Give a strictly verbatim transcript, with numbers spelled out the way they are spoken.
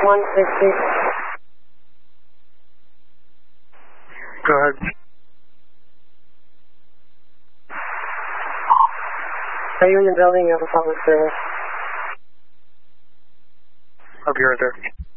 one sixty. Go ahead. Are you in the building? You have a public service. I'll be right there.